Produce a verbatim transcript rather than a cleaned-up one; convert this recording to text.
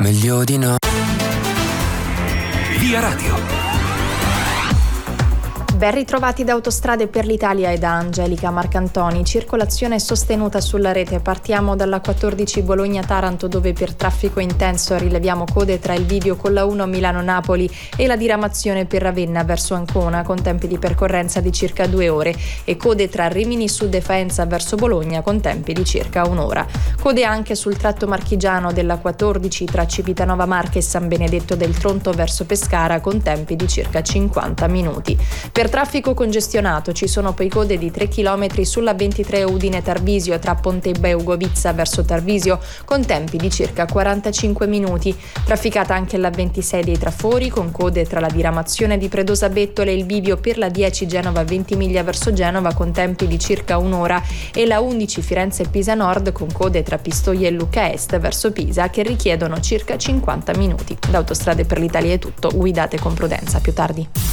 meglio di no. Via Radio. Ben ritrovati da Autostrade per l'Italia e da Angelica Marcantoni. Circolazione sostenuta sulla rete. Partiamo dalla quattordici Bologna-Taranto, dove per traffico intenso rileviamo code tra il bivio con la uno Milano-Napoli e la diramazione per Ravenna verso Ancona, con tempi di percorrenza di circa due ore, e code tra Rimini Sud e Faenza verso Bologna con tempi di circa un'ora. Code anche sul tratto marchigiano della quattordici tra Civitanova Marche e San Benedetto del Tronto verso Pescara, con tempi di circa cinquanta minuti. Per traffico congestionato ci sono poi code di tre chilometri sulla ventitré Udine-Tarvisio tra Pontebba e Ugovizza verso Tarvisio, con tempi di circa quarantacinque minuti. Trafficata anche la ventisei dei Trafori, con code tra la diramazione di Predosa Bettole e il bivio per la dieci Genova-Ventimiglia verso Genova, con tempi di circa un'ora, e la undici Firenze-Pisa Nord, con code tra Pistoia e Lucca Est verso Pisa, che richiedono circa cinquanta minuti. Da Autostrade per l'Italia è tutto, guidate con prudenza, più tardi.